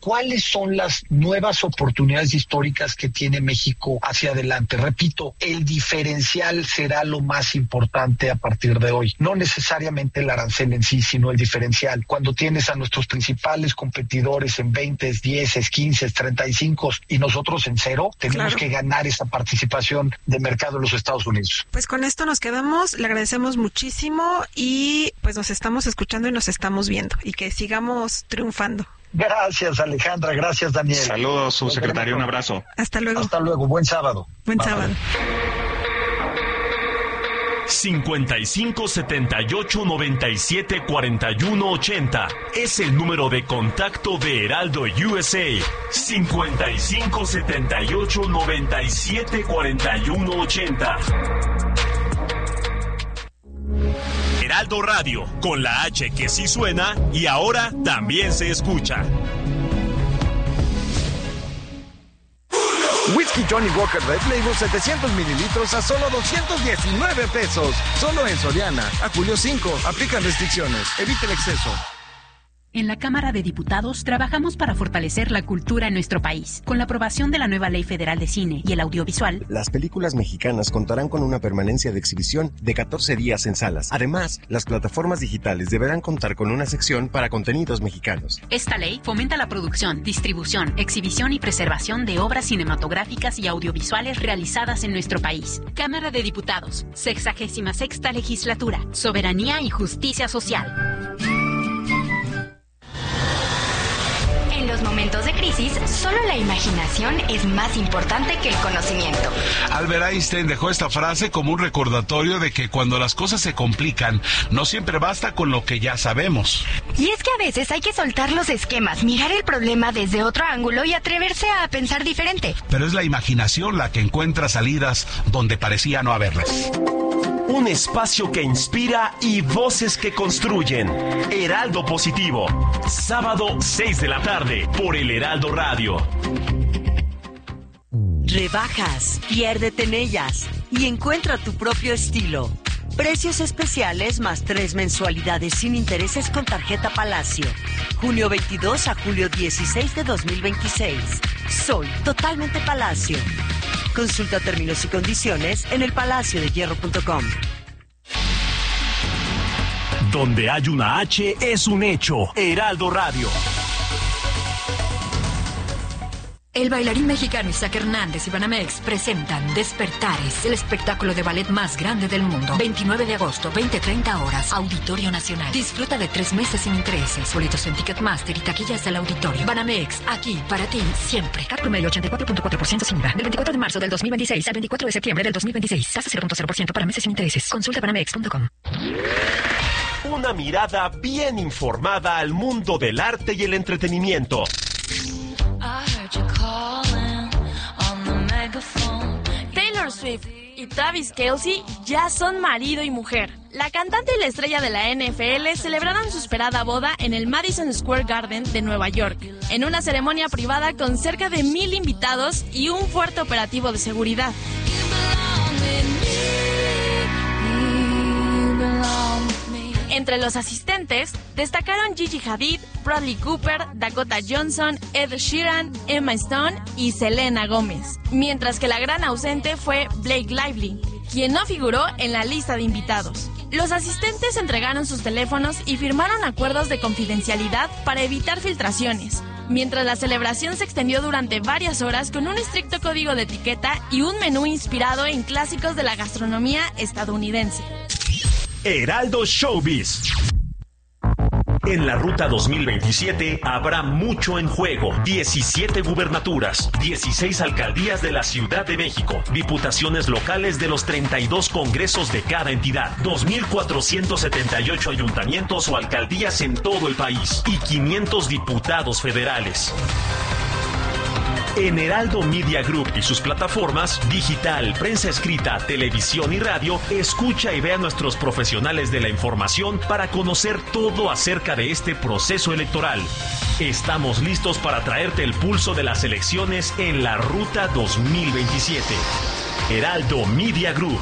¿Cuáles son las nuevas oportunidades históricas que tiene México hacia adelante? Repito, el diferencial será lo más importante a partir de hoy. No necesariamente el arancel en sí, sino el diferencial. Cuando tienes a nuestros principales competidores en 20, 10, 15, 35 y nosotros en 0, tenemos que ganar esa participación de mercado en los Estados Unidos. Pues con esto nos quedamos, le agradecemos muchísimo y pues nos estamos escuchando y nos estamos viendo y que sigamos triunfando. Gracias, Alejandra. Gracias, Daniel. Saludos, subsecretario. Un abrazo. Hasta luego. Hasta luego. Buen sábado. Buen sábado. 55 78 97 41 80 es el número de contacto de Heraldo USA. 55 78 97 41 80. Heraldo Radio, con la H que sí suena y ahora también se escucha. Whisky Johnny Walker Red Label 700 mililitros a solo 219 pesos. Solo en Soriana. A julio 5. Aplican restricciones. Evite el exceso. En la Cámara de Diputados trabajamos para fortalecer la cultura en nuestro país. Con la aprobación de la nueva Ley Federal de Cine y el Audiovisual, las películas mexicanas contarán con una permanencia de exhibición de 14 días en salas. Además, las plataformas digitales deberán contar con una sección para contenidos mexicanos. Esta ley fomenta la producción, distribución, exhibición y preservación de obras cinematográficas y audiovisuales realizadas en nuestro país. Cámara de Diputados, 66ª Legislatura, Soberanía y Justicia Social. En los momentos de crisis, solo la imaginación es más importante que el conocimiento. Albert Einstein dejó esta frase como un recordatorio de que cuando las cosas se complican, no siempre basta con lo que ya sabemos. Y es que a veces hay que soltar los esquemas, mirar el problema desde otro ángulo y atreverse a pensar diferente. Pero es la imaginación la que encuentra salidas donde parecía no haberlas. Un espacio que inspira y voces que construyen. Heraldo Positivo. Sábado 6 de la tarde por el Heraldo Radio. Rebajas, piérdete en ellas y encuentra tu propio estilo. Precios especiales más 3 mensualidades sin intereses con tarjeta Palacio. Junio 22 a julio 16 de 2026. Soy totalmente Palacio. Consulta términos y condiciones en elpalaciodehierro.com. Donde hay una H es un hecho. Heraldo Radio. El bailarín mexicano Isaac Hernández y Banamex presentan Despertares, el espectáculo de ballet más grande del mundo. 29 de agosto, 20-30 horas, Auditorio Nacional. Disfruta de 3 meses sin intereses. Boletos en Ticketmaster y taquillas del auditorio. Banamex, aquí para ti, siempre. CAT promedio 84.4% sin IVA. Del 24 de marzo del 2026 al 24 de septiembre del 2026. Tasa 0.0% para meses sin intereses. Consulta banamex.com. Una mirada bien informada al mundo del arte y el entretenimiento. Taylor Swift y Travis Kelce ya son marido y mujer. La cantante y la estrella de la NFL celebraron su esperada boda en el Madison Square Garden de Nueva York, en una ceremonia privada con cerca de 1,000 invitados y un fuerte operativo de seguridad. Entre los asistentes destacaron Gigi Hadid, Bradley Cooper, Dakota Johnson, Ed Sheeran, Emma Stone y Selena Gómez, mientras que la gran ausente fue Blake Lively, quien no figuró en la lista de invitados. Los asistentes entregaron sus teléfonos y firmaron acuerdos de confidencialidad para evitar filtraciones, mientras la celebración se extendió durante varias horas con un estricto código de etiqueta y un menú inspirado en clásicos de la gastronomía estadounidense. Heraldo Showbiz. En la Ruta 2027 habrá mucho en juego. 17 gubernaturas, 16 alcaldías de la Ciudad de México, diputaciones locales de los 32 congresos de cada entidad, 2,478 ayuntamientos o alcaldías en todo el país y 500 diputados federales. En Heraldo Media Group y sus plataformas digital, prensa escrita, televisión y radio, escucha y ve a nuestros profesionales de la información para conocer todo acerca de este proceso electoral. Estamos listos para traerte el pulso de las elecciones en la Ruta 2027. Heraldo Media Group.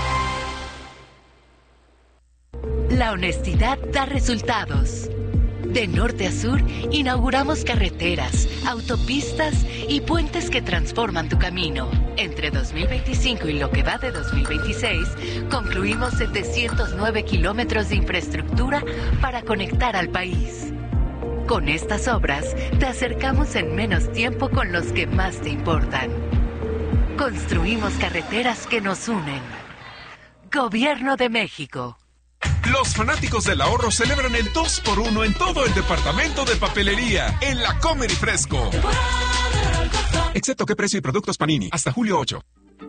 La honestidad da resultados. De norte a sur, inauguramos carreteras, autopistas y puentes que transforman tu camino. Entre 2025 y lo que va de 2026, concluimos 709 kilómetros de infraestructura para conectar al país. Con estas obras, te acercamos en menos tiempo con los que más te importan. Construimos carreteras que nos unen. Gobierno de México. Los fanáticos del ahorro celebran el 2x1 en todo el departamento de papelería, en la Comer y Fresco. Excepto qué precio y productos Panini, hasta julio 8.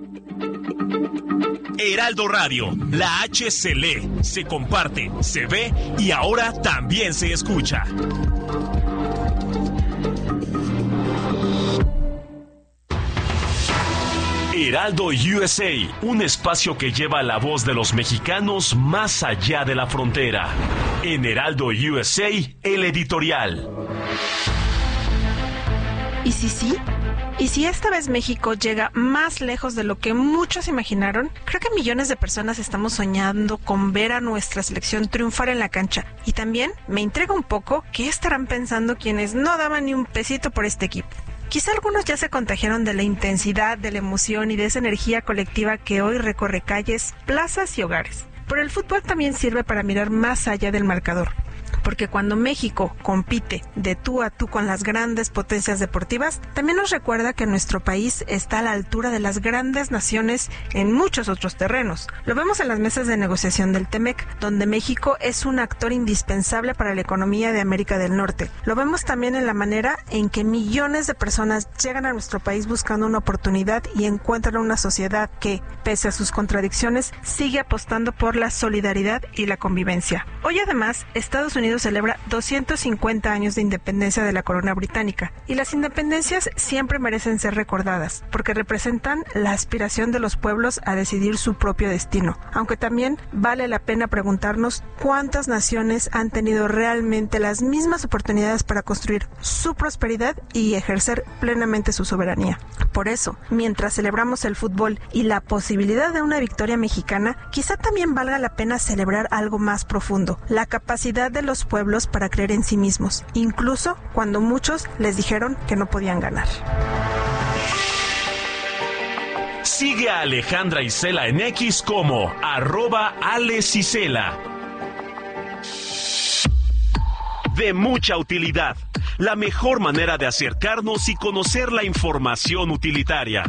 Heraldo Radio, la H se lee, se comparte, se ve y ahora también se escucha. Heraldo USA, un espacio que lleva la voz de los mexicanos más allá de la frontera. En Heraldo USA, el editorial. ¿Y si sí? ¿Y si esta vez México llega más lejos de lo que muchos imaginaron? Creo que millones de personas estamos soñando con ver a nuestra selección triunfar en la cancha. Y también me intriga un poco qué estarán pensando quienes no daban ni un pesito por este equipo. Quizá algunos ya se contagiaron de la intensidad, de la emoción y de esa energía colectiva que hoy recorre calles, plazas y hogares. Pero el fútbol también sirve para mirar más allá del marcador. Porque cuando México compite de tú a tú con las grandes potencias deportivas, también nos recuerda que nuestro país está a la altura de las grandes naciones en muchos otros terrenos. Lo vemos en las mesas de negociación del TEMEC, donde México es un actor indispensable para la economía de América del Norte. Lo vemos también en la manera en que millones de personas llegan a nuestro país buscando una oportunidad y encuentran una sociedad que, pese a sus contradicciones, sigue apostando por la solidaridad y la convivencia. Hoy además, Estados Unidos celebra 250 años de independencia de la corona británica, y las independencias siempre merecen ser recordadas, porque representan la aspiración de los pueblos a decidir su propio destino, aunque también vale la pena preguntarnos cuántas naciones han tenido realmente las mismas oportunidades para construir su prosperidad y ejercer plenamente su soberanía. Por eso, mientras celebramos el fútbol y la posibilidad de una victoria mexicana, quizá también valga la pena celebrar algo más profundo, la capacidad de los pueblos para creer en sí mismos, incluso cuando muchos les dijeron que no podían ganar. Sigue a Alejandra Isela en X como @AlesIsela. De mucha utilidad, la mejor manera de acercarnos y conocer la información utilitaria.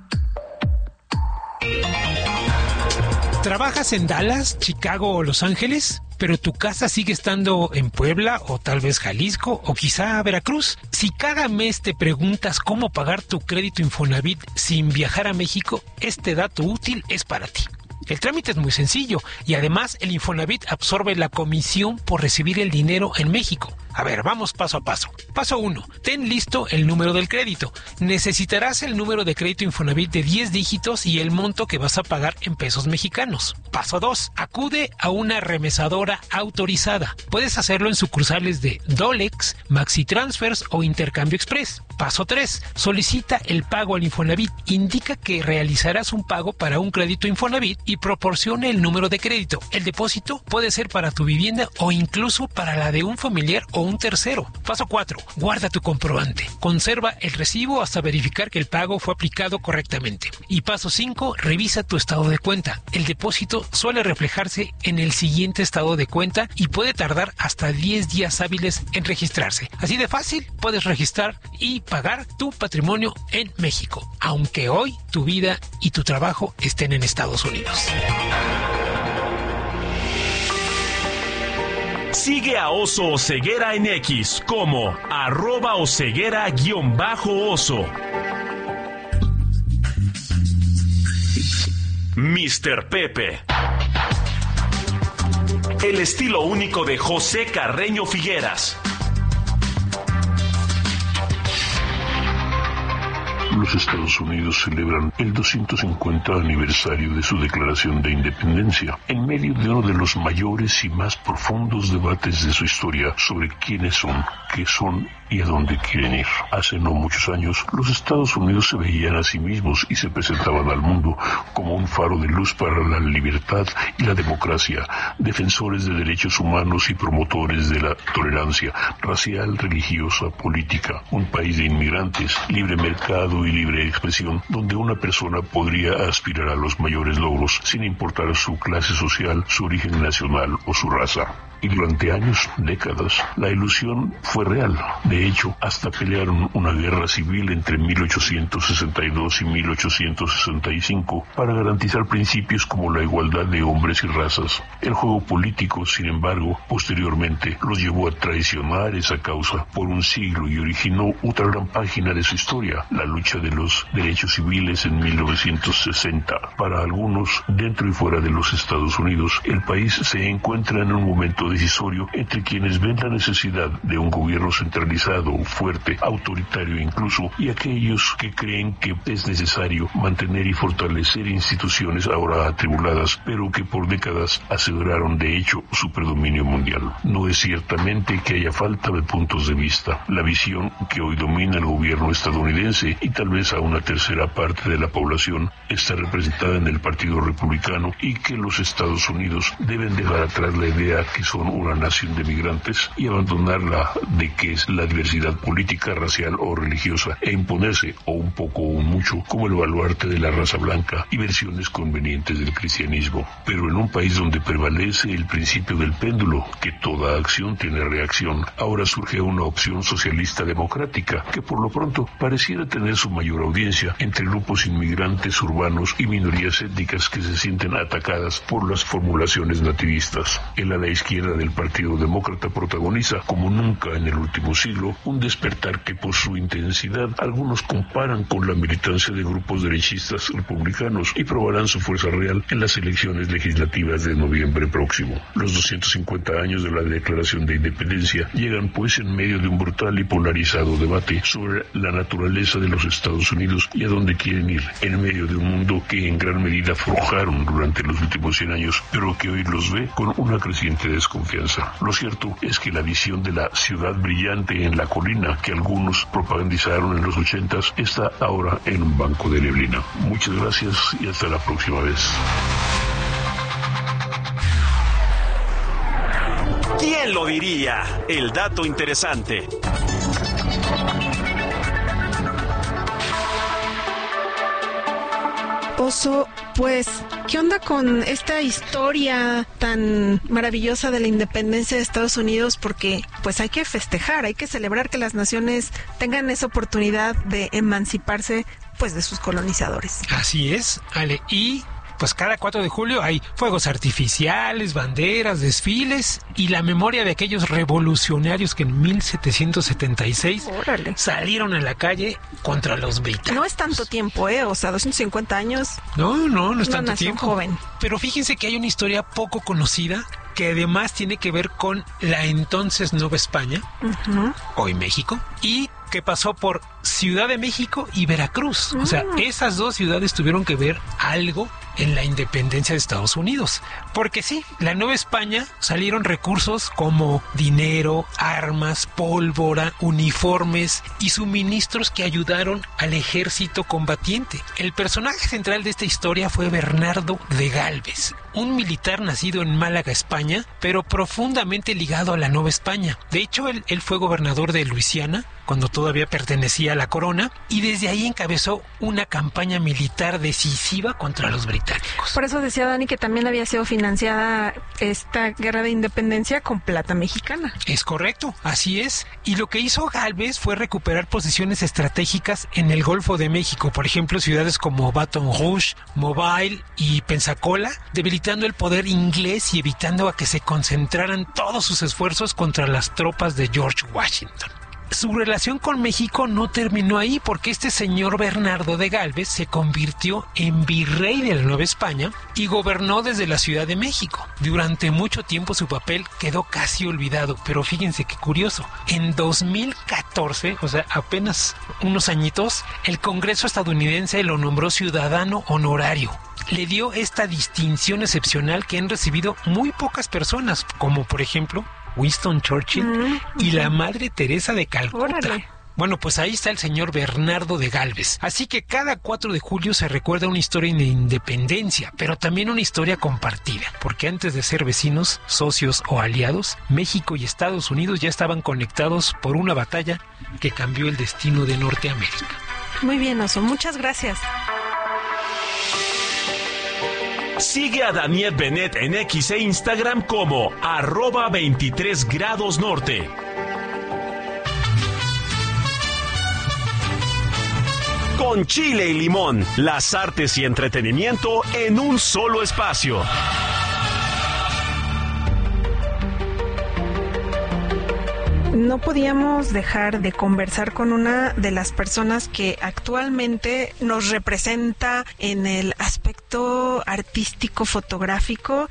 ¿Trabajas en Dallas, Chicago o Los Ángeles? ¿Pero tu casa sigue estando en Puebla o tal vez Jalisco o quizá Veracruz? Si cada mes te preguntas cómo pagar tu crédito Infonavit sin viajar a México, este dato útil es para ti. El trámite es muy sencillo y además el Infonavit absorbe la comisión por recibir el dinero en México. A ver, vamos paso a paso. Paso 1. Ten listo el número del crédito. Necesitarás el número de crédito Infonavit de 10 dígitos y el monto que vas a pagar en pesos mexicanos. Paso 2. Acude a una remesadora autorizada. Puedes hacerlo en sucursales de Dolex, Maxitransfers o Intercambio Express. Paso 3. Solicita el pago al Infonavit. Indica que realizarás un pago para un crédito Infonavit y proporcione el número de crédito. El depósito puede ser para tu vivienda o incluso para la de un familiar o un tercero. Paso 4. Guarda tu comprobante. Conserva el recibo hasta verificar que el pago fue aplicado correctamente. Y paso 5. Revisa tu estado de cuenta. El depósito suele reflejarse en el siguiente estado de cuenta y puede tardar hasta 10 días hábiles en registrarse. Así de fácil puedes registrar y pagar tu patrimonio en México, aunque hoy tu vida y tu trabajo estén en Estados Unidos. Sigue a Oso Oseguera en X como @Oseguera_oso. Mr. Pepe. El estilo único de José Carreño Figueras. Los Estados Unidos celebran el 250 aniversario de su declaración de independencia, en medio de uno de los mayores y más profundos debates de su historia sobre quiénes son, qué son y a dónde quieren ir. Hace no muchos años, los Estados Unidos se veían a sí mismos y se presentaban al mundo como un faro de luz para la libertad y la democracia, defensores de derechos humanos y promotores de la tolerancia racial, religiosa, política, un país de inmigrantes, libre mercado y libre expresión, donde una persona podría aspirar a los mayores logros sin importar su clase social, su origen nacional o su raza. Y durante años, décadas, la ilusión fue real. De hecho, hasta pelearon una guerra civil entre 1862 y 1865 para garantizar principios como la igualdad de hombres y razas. El juego político, sin embargo, posteriormente los llevó a traicionar esa causa por un siglo y originó otra gran página de su historia, la lucha de los derechos civiles en 1960. Para algunos, dentro y fuera de los Estados Unidos, el país se encuentra en un momento decisorio entre quienes ven la necesidad de un gobierno centralizado, fuerte, autoritario incluso, y aquellos que creen que es necesario mantener y fortalecer instituciones ahora atribuladas, pero que por décadas aseguraron de hecho su predominio mundial. No es ciertamente que haya falta de puntos de vista. La visión que hoy domina el gobierno estadounidense y tal vez a una tercera parte de la población está representada en el Partido Republicano y que los Estados Unidos deben dejar atrás la idea que son una nación de migrantes y abandonar la de que es la diversidad política, racial o religiosa e imponerse, o un poco o un mucho, como el baluarte de la raza blanca y versiones convenientes del cristianismo. Pero en un país donde prevalece el principio del péndulo, que toda acción tiene reacción, ahora surge una opción socialista democrática que por lo pronto pareciera tener su mayor audiencia entre grupos inmigrantes urbanos y minorías étnicas que se sienten atacadas por las formulaciones nativistas. El ala izquierda del Partido Demócrata protagoniza, como nunca en el último siglo, un despertar que por su intensidad algunos comparan con la militancia de grupos derechistas republicanos y probarán su fuerza real en las elecciones legislativas de noviembre próximo. Los 250 años de la Declaración de Independencia llegan pues en medio de un brutal y polarizado debate sobre la naturaleza de los Estados Unidos y a dónde quieren ir, en medio de un mundo que en gran medida forjaron durante los últimos 100 años, pero que hoy los ve con una creciente desconfianza. Lo cierto es que la visión de la ciudad brillante en la colina que algunos propagandizaron en los 80s está ahora en un banco de neblina. Muchas gracias y hasta la próxima vez. ¿Quién lo diría? El dato interesante. Oso, pues, ¿qué onda con esta historia tan maravillosa de la independencia de Estados Unidos? Porque, pues, hay que festejar, hay que celebrar que las naciones tengan esa oportunidad de emanciparse, pues, de sus colonizadores. Así es, Ale, y pues cada 4 de julio hay fuegos artificiales, banderas, desfiles y la memoria de aquellos revolucionarios que en 1776 salieron a la calle contra los británicos. No es tanto tiempo, o sea, 250 años. No es tanto tiempo. Joven. Pero fíjense que hay una historia poco conocida que además tiene que ver con la entonces Nueva España, hoy México, y que pasó por Ciudad de México y Veracruz. O sea, esas dos ciudades tuvieron que ver algo en la independencia de Estados Unidos. Porque sí, la Nueva España salieron recursos como dinero, armas, pólvora, uniformes y suministros que ayudaron al ejército combatiente. El personaje central de esta historia fue Bernardo de Gálvez, un militar nacido en Málaga, España, pero profundamente ligado a la Nueva España. De hecho, él fue gobernador de Luisiana cuando todavía pertenecía a la corona, y desde ahí encabezó una campaña militar decisiva contra los británicos. Por eso decía Dani que también había sido financiada esta guerra de independencia con plata mexicana. Es correcto, así es. Y lo que hizo Gálvez fue recuperar posiciones estratégicas en el Golfo de México, por ejemplo, ciudades como Baton Rouge, Mobile y Pensacola, debilitando el poder inglés y evitando a que se concentraran todos sus esfuerzos contra las tropas de George Washington. Su relación con México no terminó ahí, porque este señor Bernardo de Gálvez se convirtió en virrey de la Nueva España y gobernó desde la Ciudad de México. Durante mucho tiempo su papel quedó casi olvidado, pero fíjense qué curioso. En 2014, o sea, apenas unos añitos, el Congreso estadounidense lo nombró ciudadano honorario. Le dio esta distinción excepcional que han recibido muy pocas personas, como por ejemplo Winston Churchill y la Madre Teresa de Calcuta. Órale. Bueno, pues ahí está el señor Bernardo de Gálvez. Así que cada 4 de julio se recuerda una historia de independencia, pero también una historia compartida, porque antes de ser vecinos, socios o aliados, México y Estados Unidos ya estaban conectados por una batalla que cambió el destino de Norteamérica. Muy bien, Oso, muchas gracias. Sigue a Daniel Bennett en X e Instagram como @23°norte. Con chile y limón, las artes y entretenimiento en un solo espacio. No podíamos dejar de conversar con una de las personas que actualmente nos representa en el aspecto artístico fotográfico,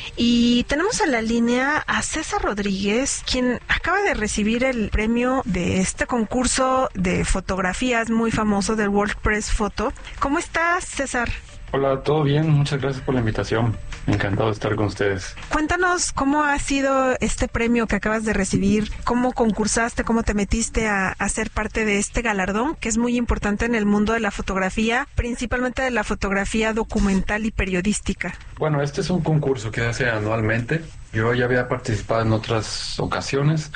y tenemos a la línea a César Rodríguez, quien acaba de recibir el premio de este concurso de fotografías muy famoso del World Press Photo. ¿Cómo estás, César? Hola, todo bien, muchas gracias por la invitación. Encantado de estar con ustedes. Cuéntanos cómo ha sido este premio que acabas de recibir, cómo concursaste, cómo te metiste a ser parte de este galardón, que es muy importante en el mundo de la fotografía, principalmente de la fotografía documental y periodística. Bueno, este es un concurso que se hace anualmente. Yo ya había participado en otras ocasiones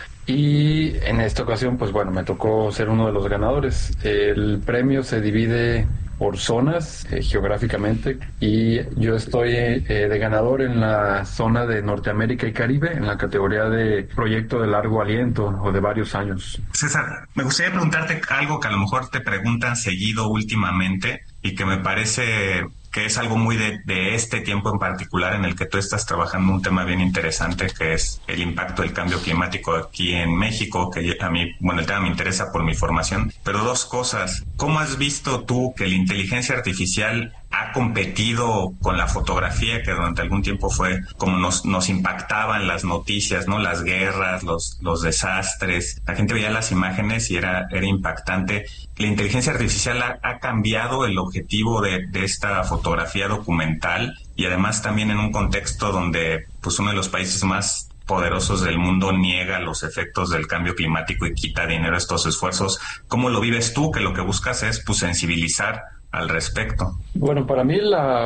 y en esta ocasión, pues bueno, me tocó ser uno de los ganadores. El premio se divide por zonas geográficamente, y yo estoy de ganador en la zona de Norteamérica y Caribe en la categoría de proyecto de largo aliento o de varios años. César, me gustaría preguntarte algo que a lo mejor te preguntan seguido últimamente y que me parece que es algo muy de este tiempo en particular, en el que tú estás trabajando un tema bien interesante, que es el impacto del cambio climático aquí en México, que a mí, bueno, el tema me interesa por mi formación, pero 2 cosas. ¿Cómo has visto tú que la inteligencia artificial ha competido con la fotografía, que durante algún tiempo fue como nos impactaban las noticias, ¿no? Las guerras, los desastres, la gente veía las imágenes y era impactante. La inteligencia artificial ha cambiado el objetivo de esta fotografía documental, y además también en un contexto donde pues uno de los países más poderosos del mundo niega los efectos del cambio climático y quita dinero a estos esfuerzos. ¿Cómo lo vives tú, que lo que buscas es pues sensibilizar al respecto? Bueno, para mí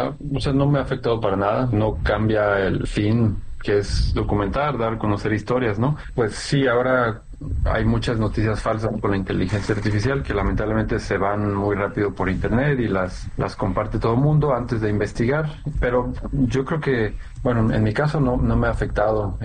no me ha afectado para nada, no cambia el fin, que es documentar, dar a conocer historias, ¿no? Pues sí, ahora hay muchas noticias falsas con la inteligencia artificial que lamentablemente se van muy rápido por internet y las comparte todo el mundo antes de investigar, pero yo creo que, bueno, en mi caso no me ha afectado.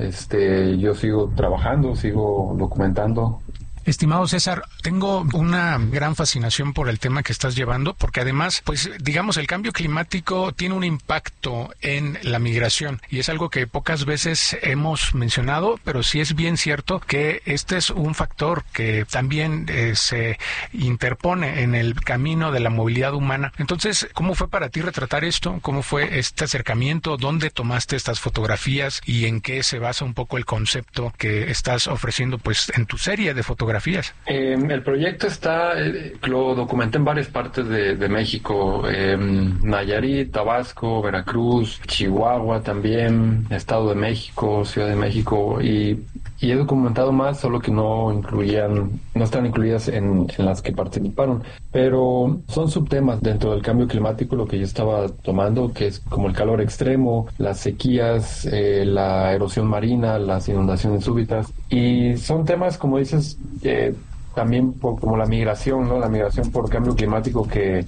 Yo sigo trabajando, sigo documentando. Estimado César, tengo una gran fascinación por el tema que estás llevando, porque además, pues digamos, el cambio climático tiene un impacto en la migración, y es algo que pocas veces hemos mencionado, pero sí es bien cierto que este es un factor que también se interpone en el camino de la movilidad humana. Entonces, ¿cómo fue para ti retratar esto? ¿Cómo fue este acercamiento? ¿Dónde tomaste estas fotografías? ¿Y en qué se basa un poco el concepto que estás ofreciendo pues en tu serie de fotografías? El proyecto lo documenté en varias partes de México, Nayarit, Tabasco, Veracruz, Chihuahua también, Estado de México, Ciudad de México, y he documentado más, solo que no están incluidas en las que participaron, pero son subtemas dentro del cambio climático lo que yo estaba tomando, que es como el calor extremo, las sequías, la erosión marina, las inundaciones súbitas, y son temas, como dices, también como la migración, ¿no? La migración por cambio climático, que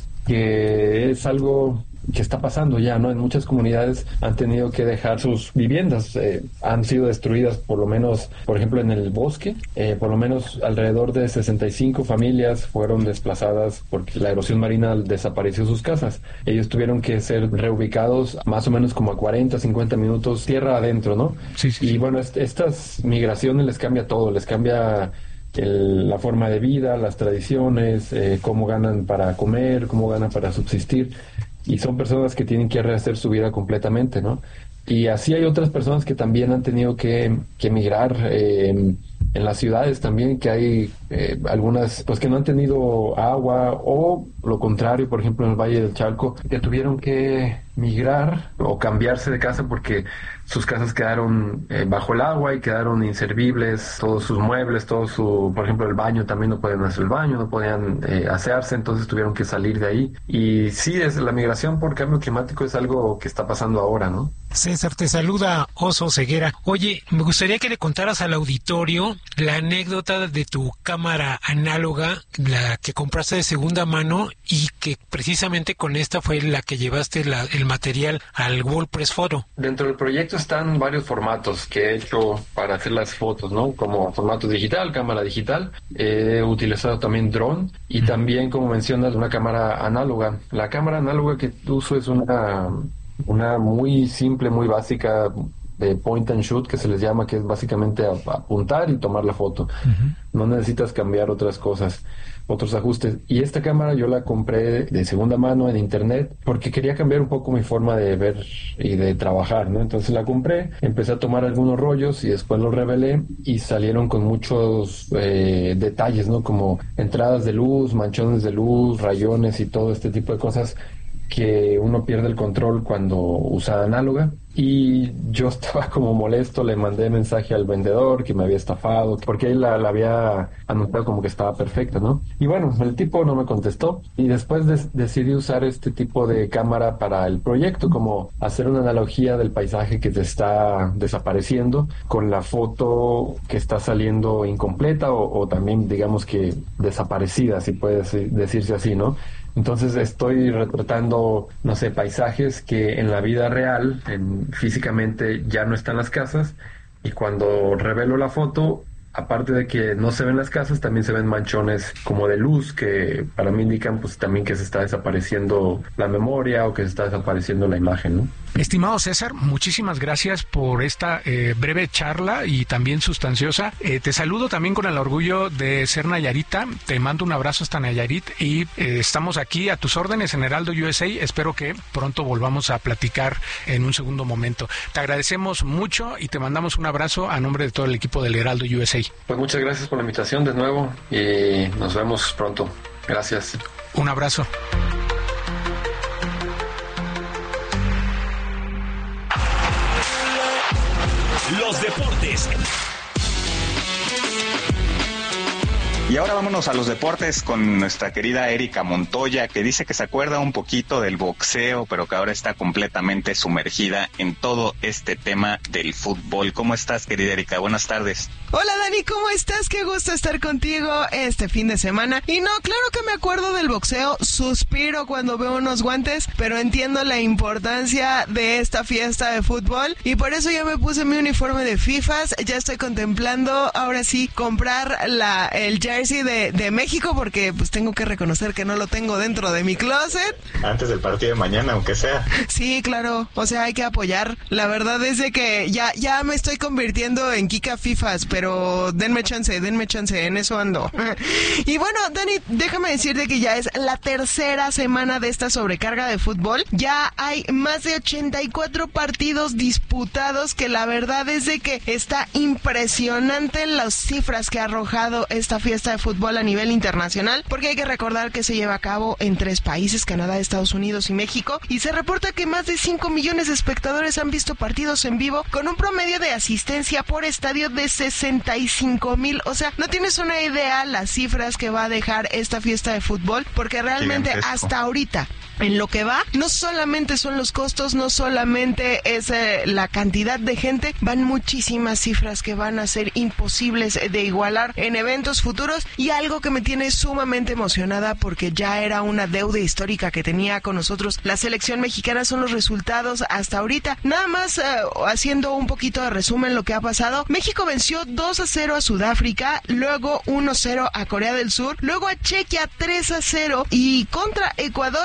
es algo que está pasando ya, ¿no? En muchas comunidades han tenido que dejar sus viviendas, han sido destruidas, por lo menos, por ejemplo, en el bosque, por lo menos alrededor de 65 familias fueron desplazadas porque la erosión marina desapareció sus casas. Ellos tuvieron que ser reubicados más o menos como a 40, 50 minutos tierra adentro, ¿no? Sí. Y bueno, estas migraciones les cambia todo, les cambia la forma de vida, las tradiciones, cómo ganan para comer, cómo ganan para subsistir, y son personas que tienen que rehacer su vida completamente, ¿no? Y así hay otras personas que también han tenido que emigrar en las ciudades también, que hay algunas pues que no han tenido agua, o lo contrario, por ejemplo en el Valle del Chalco, que tuvieron que migrar o cambiarse de casa porque sus casas quedaron bajo el agua y quedaron inservibles, todos sus muebles, por ejemplo el baño, también no podían hacer el baño, no podían asearse, entonces tuvieron que salir de ahí. Y sí, la migración por cambio climático es algo que está pasando ahora, ¿no? César, te saluda Oso Ceguera. Oye, me gustaría que le contaras al auditorio la anécdota de tu cámara análoga, la que compraste de segunda mano y que precisamente con esta fue la que llevaste el material al WordPress Photo. Dentro del proyecto están varios formatos que he hecho para hacer las fotos, ¿no? Como formato digital, cámara digital. He utilizado también drone y también, como mencionas, una cámara análoga. La cámara análoga que uso es una muy simple, muy básica, de point and shoot, que se les llama, que es básicamente apuntar y tomar la foto. No necesitas cambiar otras cosas, otros ajustes. Y esta cámara yo la compré de segunda mano en internet porque quería cambiar un poco mi forma de ver y de trabajar, ¿no? Entonces la compré, empecé a tomar algunos rollos y después los revelé y salieron con muchos detalles, ¿no? Como entradas de luz, manchones de luz, rayones y todo este tipo de cosas que uno pierde el control cuando usa análoga. Y yo estaba como molesto, le mandé mensaje al vendedor que me había estafado, porque él la había anunciado como que estaba perfecta, ¿no? Y bueno, el tipo no me contestó y después decidí usar este tipo de cámara para el proyecto, como hacer una analogía del paisaje que te está desapareciendo con la foto que está saliendo incompleta o también digamos que desaparecida, si puede decirse así, ¿no? Entonces estoy retratando, no sé, paisajes que en la vida real, físicamente ya no están las casas, y cuando revelo la foto, aparte de que no se ven las casas, también se ven manchones como de luz que para mí indican pues también que se está desapareciendo la memoria o que se está desapareciendo la imagen, ¿no? Estimado César, muchísimas gracias por esta breve charla y también sustanciosa. Te saludo también con el orgullo de ser nayarita. Te mando un abrazo hasta Nayarit y estamos aquí a tus órdenes en Heraldo USA. Espero que pronto volvamos a platicar en un segundo momento. Te agradecemos mucho y te mandamos un abrazo a nombre de todo el equipo del Heraldo USA. Pues muchas gracias por la invitación de nuevo y nos vemos pronto. Gracias. Un abrazo. Los deportes. Y ahora vámonos a los deportes con nuestra querida Erika Montoya, que dice que se acuerda un poquito del boxeo, pero que ahora está completamente sumergida en todo este tema del fútbol. ¿Cómo estás, querida Erika? Buenas tardes. Hola, Dani, ¿cómo estás? Qué gusto estar contigo este fin de semana. Y no, claro que me acuerdo del boxeo, suspiro cuando veo unos guantes, pero entiendo la importancia de esta fiesta de fútbol y por eso ya me puse mi uniforme de FIFAs. Ya estoy contemplando, ahora sí, comprar el jersey de México, porque pues tengo que reconocer que no lo tengo dentro de mi closet. Antes del partido de mañana, aunque sea. Sí, claro, o sea, hay que apoyar. La verdad es de que ya me estoy convirtiendo en Kika Fifas, pero denme chance, en eso ando. Y bueno, Dani, déjame decirte que ya es la tercera semana de esta sobrecarga de fútbol. Ya hay más de 84 partidos disputados, que la verdad es de que está impresionante las cifras que ha arrojado esta fiesta de fútbol a nivel internacional, porque hay que recordar que se lleva a cabo en 3 países, Canadá, Estados Unidos y México, y se reporta que más de 5 millones de espectadores han visto partidos en vivo con un promedio de asistencia por estadio de 65,000. O sea, no tienes una idea las cifras que va a dejar esta fiesta de fútbol, porque realmente hasta ahorita, en lo que va, no solamente son los costos, no solamente es la cantidad de gente, van muchísimas cifras que van a ser imposibles de igualar en eventos futuros, y algo que me tiene sumamente emocionada porque ya era una deuda histórica que tenía con nosotros la selección mexicana son los resultados hasta ahorita. Nada más haciendo un poquito de resumen lo que ha pasado. México venció 2-0 a Sudáfrica, luego 1-0 a Corea del Sur, luego a Chequia 3-0 y contra Ecuador 2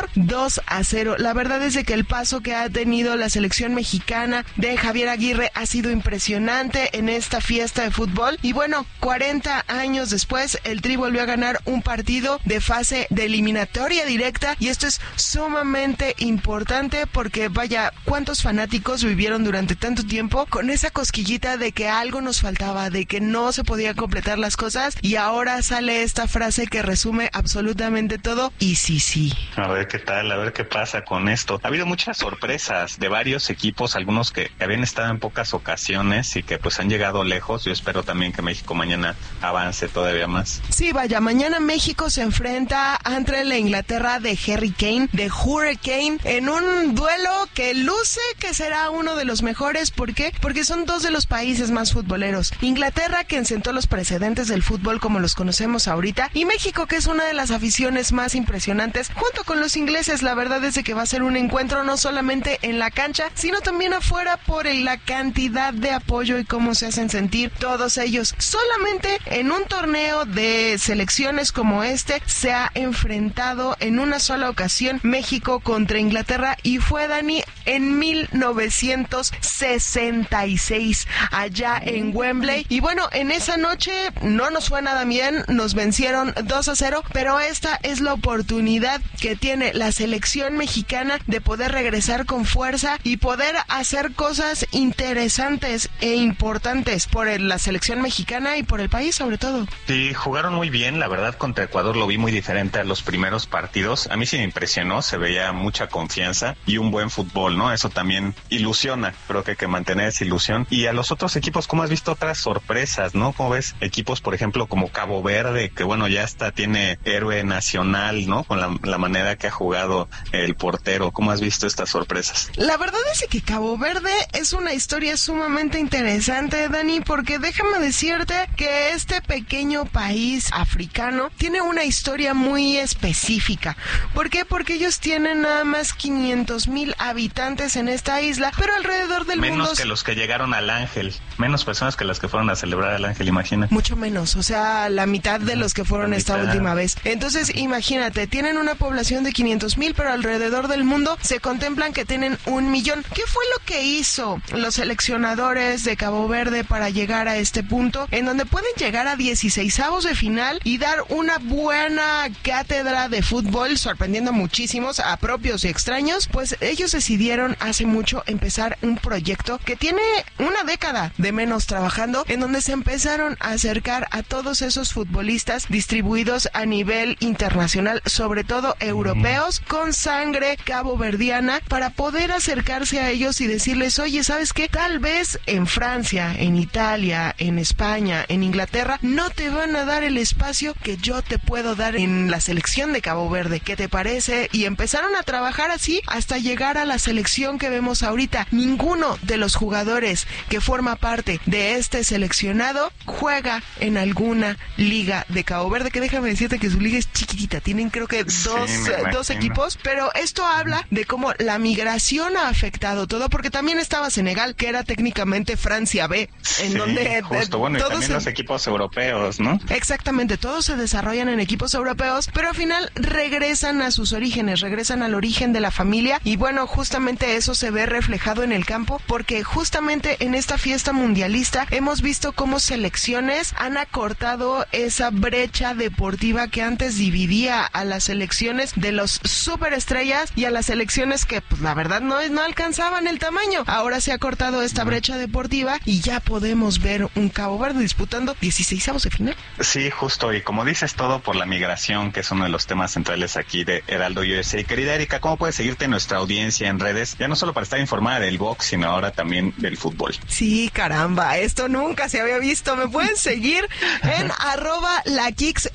2-0. La verdad es de que el paso que ha tenido la selección mexicana de Javier Aguirre ha sido impresionante en esta fiesta de fútbol. Y bueno, 40 años después, el Tri volvió a ganar un partido de fase de eliminatoria directa, y esto es sumamente importante porque vaya, cuántos fanáticos vivieron durante tanto tiempo con esa cosquillita de que algo nos faltaba, de que no se podía completar las cosas, y ahora sale esta frase que resume absolutamente todo: y sí. A ver qué tal, a ver qué pasa con esto. Ha habido muchas sorpresas de varios equipos, algunos que habían estado en pocas ocasiones y que pues han llegado lejos. Yo espero también que México mañana avance todavía más. Sí, vaya, mañana México se enfrenta ante la Inglaterra de Harry Kane, de Hurricane, en un duelo que luce que será uno de los mejores. ¿Por qué? Porque son dos de los países más futboleros. Inglaterra, que sentó los precedentes del fútbol como los conocemos ahorita, y México, que es una de las aficiones más impresionantes, junto con los ingleses. La verdad es de que va a ser un encuentro no solamente en la cancha, sino también afuera, por la cantidad de apoyo y cómo se hacen sentir todos ellos. Solamente en un torneo de selecciones como este se ha enfrentado en una sola ocasión México contra Inglaterra, y fue, Dani, en 1966 allá en Wembley. Y bueno, en esa noche no nos fue nada bien, nos vencieron 2-0, pero esta es la oportunidad que tiene la selección mexicana de poder regresar con fuerza y poder hacer cosas interesantes e importantes por la selección mexicana y por el país sobre todo. Sí, jugaron muy bien, la verdad. Contra Ecuador lo vi muy diferente a los primeros partidos. A mí sí me impresionó, se veía mucha confianza y un buen fútbol, ¿no? Eso también ilusiona, creo que hay que mantener esa ilusión. Y a los otros equipos, ¿cómo has visto otras sorpresas, no? ¿Cómo ves equipos, por ejemplo, como Cabo Verde, que bueno, ya hasta tiene héroe nacional, ¿no? Con la manera que ha jugado el portero. ¿Cómo has visto estas sorpresas? La verdad es que Cabo Verde es una historia sumamente interesante, Dani, porque déjame decirte que este pequeño país africano tiene una historia muy específica. ¿Por qué? Porque ellos tienen nada más 500,000 habitantes en esta isla, pero alrededor del mundo... Menos que los que llegaron al Ángel, menos personas que las que fueron a celebrar al Ángel, imagina. Mucho menos, o sea, la mitad de los que fueron esta última vez. Entonces, imagínate, tienen una población de 500,000, pero alrededor del mundo se contemplan que tienen 1,000,000. ¿Qué fue lo que hizo los seleccionadores de Cabo Verde para llegar a este punto, en donde pueden llegar a 16avos de final y dar una buena cátedra de fútbol, sorprendiendo a muchísimos, a propios y extraños? Pues ellos decidieron hace mucho empezar un proyecto que tiene una década de menos trabajando, en donde se empezaron a acercar a todos esos futbolistas distribuidos a nivel internacional, sobre todo europeos, con sangre caboverdiana, para poder acercarse a ellos y decirles: oye, ¿sabes qué? Tal vez en Francia, en Italia, en España, en Inglaterra, no te van a dar el espacio que yo te puedo dar en la selección de Cabo Verde. ¿Qué te parece? Y empezaron a trabajar así hasta llegar a la selección que vemos ahorita. Ninguno de los jugadores que forma parte de este seleccionado juega en alguna liga de Cabo Verde, que déjame decirte que su liga es chiquitita. Tienen creo que dos equipos, pero esto habla de cómo la migración ha afectado todo, porque también estaba Senegal, que era técnicamente Francia B, en donde justo, bueno, y también los equipos europeos, ¿no? Exactamente, todos se desarrollan en equipos europeos, pero al final regresan a sus orígenes, regresan al origen de la familia, y bueno, justamente eso se ve reflejado en el campo, porque justamente en esta fiesta mundialista hemos visto cómo selecciones han acortado esa brecha deportiva que antes dividía a las selecciones de los superestrellas y a las selecciones que, pues la verdad, no alcanzaban el tamaño. Ahora se ha cortado esta brecha deportiva y ya podemos ver un Cabo Verde disputando 16avos de final. Sí, justo, y como dices, todo por la migración, que es uno de los temas centrales aquí de Heraldo USA. Querida Erika, ¿cómo puede seguirte nuestra audiencia en redes? Ya no solo para estar informada del box, sino ahora también del fútbol. Sí, caramba, esto nunca se había visto. Me pueden seguir en @LaKix,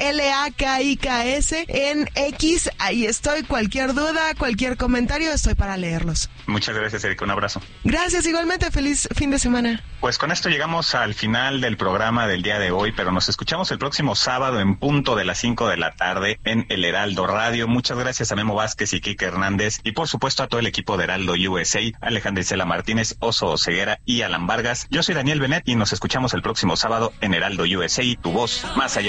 LAKIKS, en X. Ahí estoy. Cualquier duda, cualquier comentario, estoy para leerlos. Muchas gracias, Erika, un abrazo. Gracias, igualmente, feliz fin de semana. Pues con esto llegamos al final del programa del día de hoy, pero nos escuchamos el próximo sábado en punto de las 5 de la tarde en el Heraldo Radio. Muchas gracias a Memo Vázquez y Kike Hernández, y por supuesto a todo el equipo de Heraldo USA, Alejandra Isela Martínez, Oso Ceguera y Alan Vargas. Yo soy Daniel Benet y nos escuchamos el próximo sábado en Heraldo USA, tu voz más allá.